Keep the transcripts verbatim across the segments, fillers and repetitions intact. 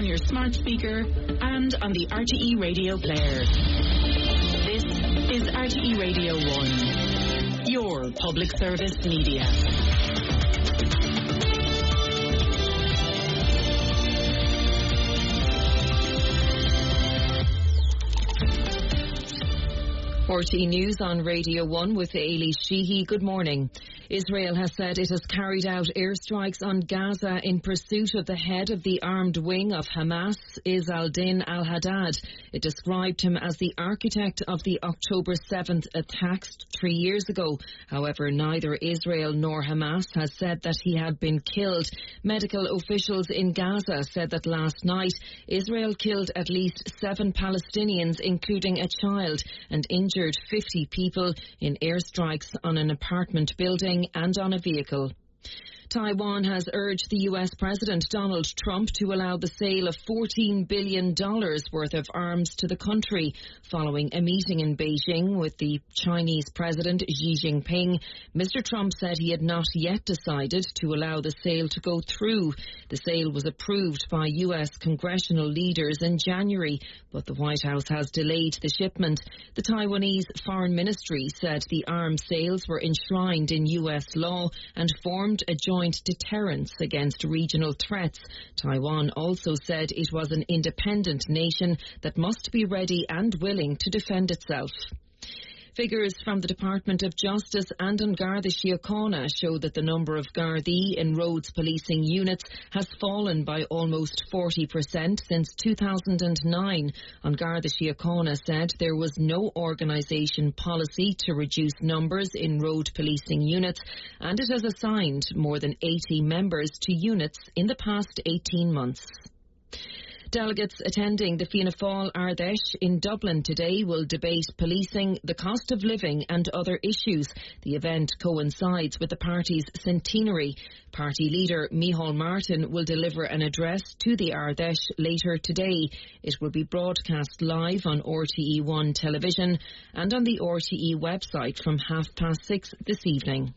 your smart speaker and on the R T E radio player. This is R T E Radio one, your public service media. R T E News on Radio one with Ailey Sheehy. Good morning. Israel has said it has carried out airstrikes on Gaza in pursuit of the head of the armed wing of Hamas, Izz al-Din al-Haddad. It described him as the architect of the October seventh attacks three years ago. However, neither Israel nor Hamas has said that he had been killed. Medical officials in Gaza said that last night Israel killed at least seven Palestinians, including a child, and injured fifty people in airstrikes on an apartment building and on a vehicle. Taiwan has urged the U S President Donald Trump to allow the sale of fourteen billion dollars worth of arms to the country following a meeting in Beijing with the Chinese President Xi Jinping. Mister Trump said he had not yet decided to allow the sale to go through. The sale was approved by U S congressional leaders in January, but the White House has delayed the shipment. The Taiwanese Foreign Ministry said the arms sales were enshrined in U S law and formed a joint deterrence against regional threats. Taiwan also said it was an independent nation that must be ready and willing to defend itself. Figures from the Department of Justice and on Garda Síochána show that the number of Gardaí in roads policing units has fallen by almost forty percent since two thousand nine. On Garda Síochána said there was no organisation policy to reduce numbers in road policing units, and it has assigned more than eighty members to units in the past eighteen months. Delegates attending the Fianna Fáil Ardèche in Dublin today will debate policing, the cost of living and other issues. The event coincides with the party's centenary. Party leader Micheál Martin will deliver an address to the Ardèche later today. It will be broadcast live on R T E one television and on the R T E website from half past six this evening.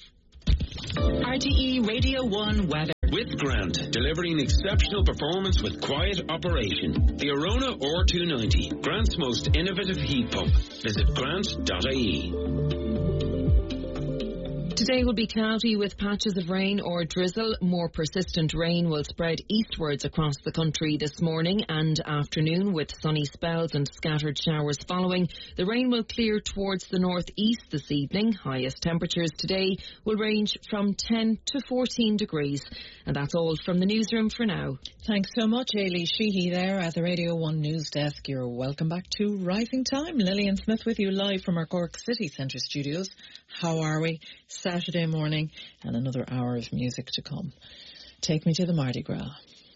R T E Radio one weather. With Grant, delivering exceptional performance with quiet operation. The Arona R two ninety, Grant's most innovative heat pump. Visit grant dot I E. Today will be cloudy with patches of rain or drizzle. More persistent rain will spread eastwards across the country this morning and afternoon, with sunny spells and scattered showers following. The rain will clear towards the northeast this evening. Highest temperatures today will range from ten to fourteen degrees. And that's all from the newsroom for now. Thanks so much, Ailey Sheehy there at the Radio one News Desk. You're welcome back to Rising Time. Lillian Smith with you live from our Cork City Centre studios. How are we? Saturday morning and another hour of music to come. Take me to the Mardi Gras.